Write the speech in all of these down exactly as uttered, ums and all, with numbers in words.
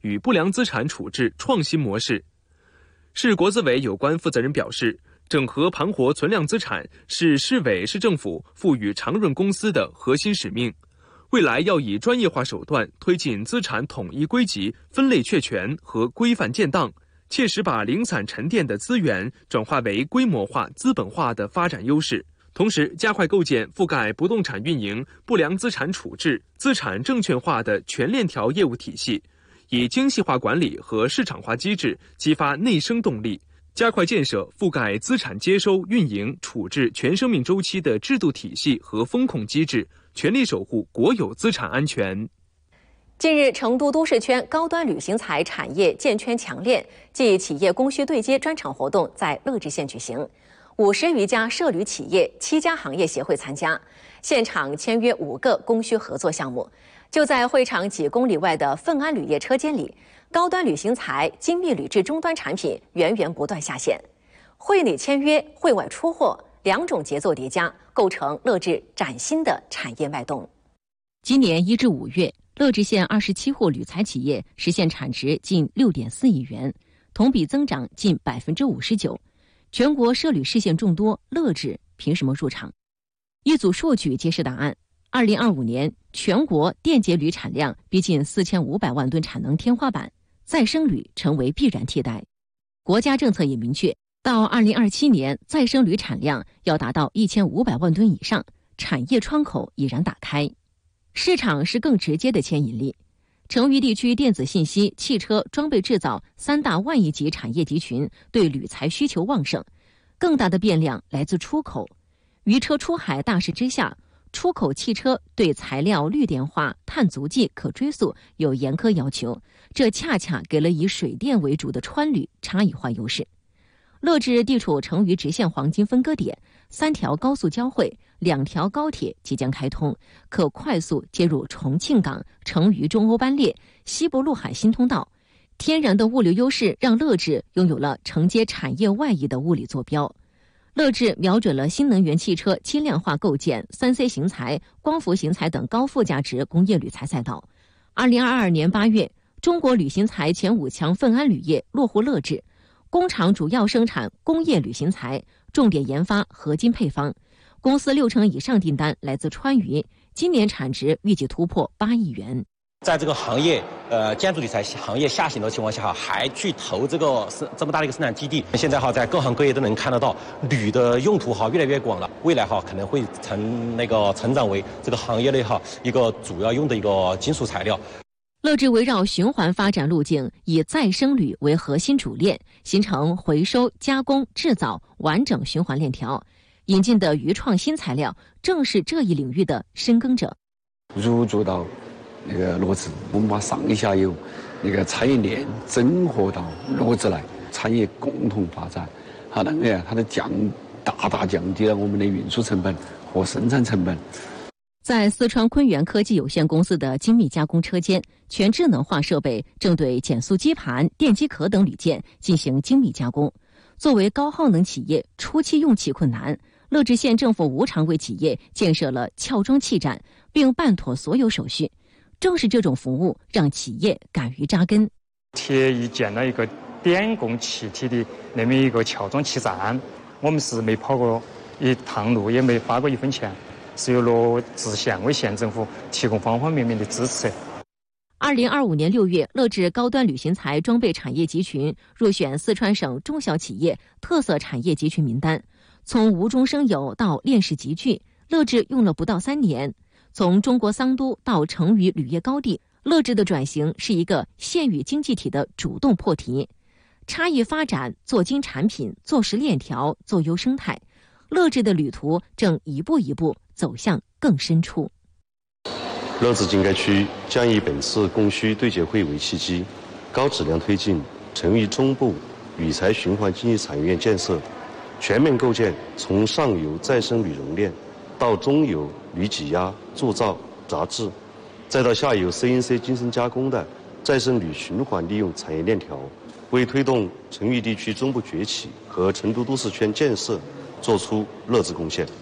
与不良资产处置创新模式。市国资委有关负责人表示，整合盘活存量资产是市委市政府赋予长润公司的核心使命。未来要以专业化手段推进资产统一归集、分类确权和规范建档，切实把零散沉淀的资源转化为规模化、资本化的发展优势。同时，加快构建覆盖不动产运营、不良资产处置、资产证券化的全链条业务体系，以精细化管理和市场化机制激发内生动力，加快建设覆盖资产接收、运营、处置全生命周期的制度体系和风控机制，全力守护国有资产安全。 近日，成都都市圈高端旅行财产业建圈强链暨企业供需对接专场活动在乐至县举行，五十余家涉旅企业、七家行业协会参加，现场签约五个供需合作项目。就在会场几公里外的奋安铝业车间里，高端旅行财精密铝制终端产品源源不断下线。会里签约，会外出货，两种节奏叠加，构成乐至崭新的产业脉动。 今年一至五月，乐至县二十七户铝材企业实现产值近六点四亿元，同比增长近百分之五十九。全国涉铝市县众多，乐至凭什么入场？一组数据揭示答案。二零二五年，全国电解铝产量逼近四千五百万吨产能天花板，再生铝成为必然替代。国家政策也明确，到二零二七年，再生铝产量要达到一千五百万吨以上，产业窗口已然打开。市场是更直接的牵引力。成渝地区电子信息、汽车、装备制造三大万亿级产业集群对铝材需求旺盛，更大的变量来自出口。渔车出海大势之下，出口汽车对材料绿电化、碳足迹可追溯有严苛要求，这恰恰给了以水电为主的川铝差异化优势。乐至地处成渝直线黄金分割点，三条高速交汇，两条高铁即将开通，可快速接入重庆港、成渝中欧班列、西部陆海新通道。天然的物流优势让乐至拥有了承接产业外移的物理坐标。乐至瞄准了新能源汽车轻量化构建、三 C 型材、光伏型材等高附加值工业铝材赛道。二零二二年八月，中国铝型材前五强奋安铝业落户乐至，工厂主要生产工业铝型材，重点研发合金配方。公司六成以上订单来自川渝，今年产值预计突破八亿元。 在这个行业，呃，建筑铝材行业下行的情况下，哈，还去投这个是这么大的一个生产基地，现在哈，在各行各业都能看得到，铝的用途哈越来越广了，未来哈可能会成那个成长为这个行业内哈一个主要用的一个金属材料。 乐至围绕循环发展路径，以再生铝为核心主链，形成回收、加工、制造完整循环链条。引进的渝创新材料正是这一领域的深耕者。 入驻到那个乐至，我们把上下游那个产业链整合到乐至来，产业共同发展。好，那个它的降大大降低了我们的运输成本和生产成本。 在四川昆源科技有限公司的精密加工车间，全智能化设备正对减速基盘、电机壳等铝件进行精密加工。作为高耗能企业，初期用气困难，乐至县政府无偿为企业建设了撬装气站，并办妥所有手续。正是这种服务，让企业敢于扎根。 特意建了一个点供气体的那么一个撬装气站，我们是没跑过一趟路，也没花过一分钱，是由乐至县为县政府提供方方面面的支持。 二零二五年六月，乐至高端铝型材装备产业集群入选四川省中小企业特色产业集群名单。从无中生有到链式集聚，乐至用了不到三年。从中国桑都到成渝铝业高地，乐至的转型是一个县域经济体的主动破题。差异发展，做精产品，做实链条，做优生态。乐至的旅途正一步一步走向更深处。 乐至经改区将以本次供需对接会为契机，高质量推进成渝中部铝材循环经济产业链建设，全面构建从上游再生铝熔炼到中游铝挤压、铸造、杂制，再到下游 C N C 精深加工的再生铝循环利用产业链条，为推动成渝地区中部崛起和成都都市圈建设做出乐至贡献。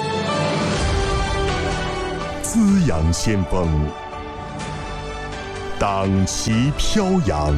滋养先锋， 党旗飘扬。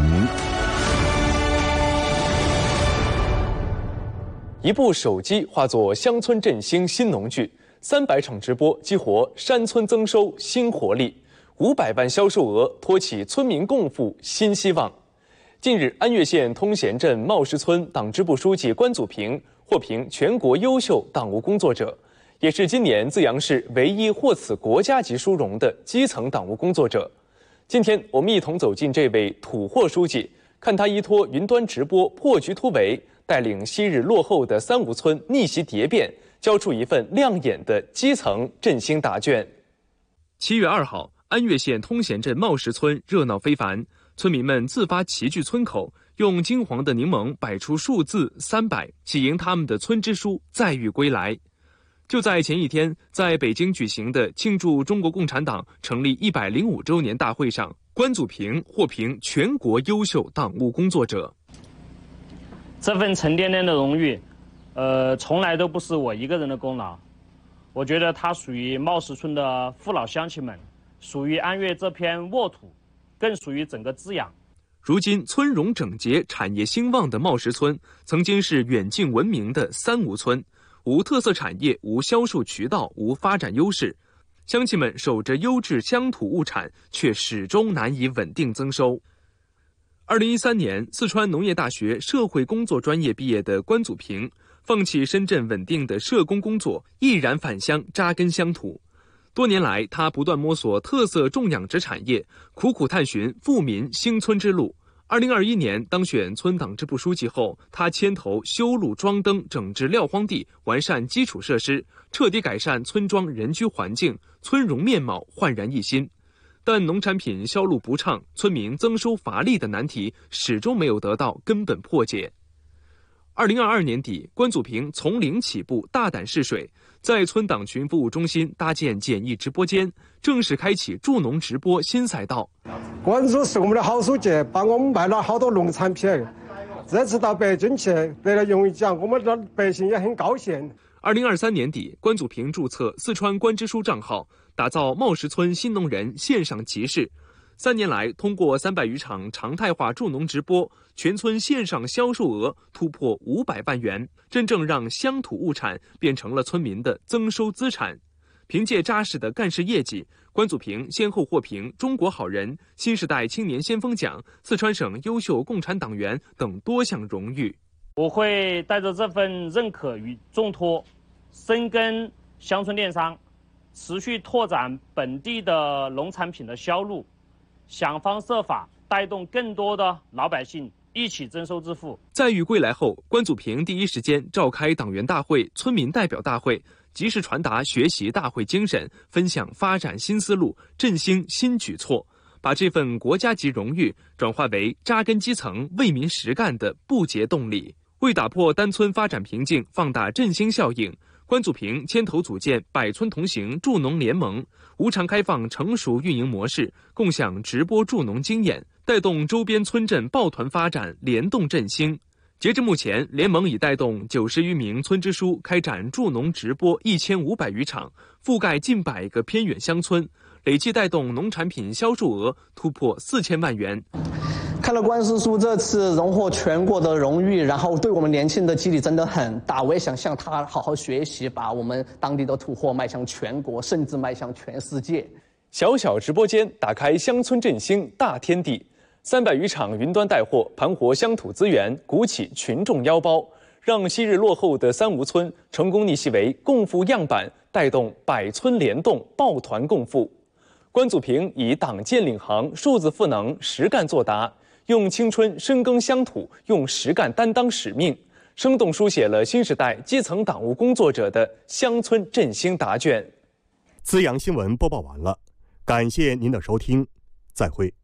一部手机化作乡村振兴新农具，三百场直播激活山村增收新活力，五百万销售额托起村民共富新希望。近日，安岳县通贤镇茂石村党支部书记关祖平获评全国优秀党务工作者，也是今年淄阳市唯一获此国家级殊荣的基层党务工作者。今天，我们一同走进这位土获书记，看他依托云端直播破局突围，带领昔日落后的三无村逆袭蝶变，交出一份亮眼的基层振兴答卷。七月二号，安岳县通贤镇茂石村热闹非凡，村民们自发齐聚村口，用金黄的柠檬摆出数字三百，喜迎他们的村支书载誉归来。就在前一天，在北京举行的庆祝中国共产党成立一百零五周年大会上，关祖平获评全国优秀党务工作者。 这份沉甸甸的荣誉，呃，从来都不是我一个人的功劳。我觉得它属于茂石村的父老乡亲们，属于安岳这片沃土，更属于整个资阳。 如今村容整洁、产业兴旺的茂石村，曾经是远近闻名的三无村，无特色产业，无销售渠道，无发展优势。乡亲们守着优质乡土物产，却始终难以稳定增收。二零一三年，四川农业大学社会工作专业毕业的关祖平，放弃深圳稳定的社工工作，毅然返乡扎根乡土。多年来，他不断摸索特色种养殖产业，苦苦探寻富民兴村之路。二零二一年当选村党支部书记后，他牵头修路装灯、整治撂荒地、完善基础设施，彻底改善村庄人居环境，村容面貌焕然一新。但农产品销路不畅、村民增收乏力的难题始终没有得到根本破解。二零二二年底，关祖平从零起步，大胆试水，在村党群服务中心搭建简易直播间，正式开启助农直播新赛道。 关祖是我们的好书记，帮我们卖了好多农产品。这次到北京去得了荣誉奖，我们的百姓也很高兴。 二零二三年底，关祖平注册四川关支书账号，打造茂石村新农人线上集市。三年来，通过三百余场常态化助农直播，全村线上销售额突破五百万元，真正让乡土物产变成了村民的增收资产。凭借扎实的干事业绩，关祖平先后获评中国好人、新时代青年先锋奖、四川省优秀共产党员等多项荣誉。 我会带着这份认可与重托，深耕乡村电商，持续拓展本地的农产品的销路，想方设法带动更多的老百姓一起增收致富。 载誉归来后，关祖平第一时间召开党员大会、村民代表大会，及时传达学习大会精神，分享发展新思路、振兴新举措，把这份国家级荣誉转化为扎根基层、为民实干的不竭动力。为打破单村发展瓶颈，放大振兴效应，关祖平牵头组建百村同行助农联盟，无偿开放成熟运营模式，共享直播助农经验，带动周边村镇抱团发展，联动振兴。截至目前，联盟已带动九十余名村支书开展助农直播一千五百余场，覆盖近百个偏远乡村，累计带动农产品销售额突破四千万元。 看了关师叔这次荣获全国的荣誉，然后对我们年轻人的激励真的很大。我也想向他好好学习，把我们当地的土货迈向全国，甚至迈向全世界。 小小直播间打开乡村振兴大天地，三百余场云端带货盘活乡土资源，鼓起群众腰包，让昔日落后的三无村成功逆袭为共富样板，带动百村联动，抱团共富。关祖平以党建领航、数字赋能、实干作答，用青春深耕乡土，用实干担当使命，生动书写了新时代基层党务工作者的乡村振兴答卷。 资阳新闻播报完了，感谢您的收听，再会。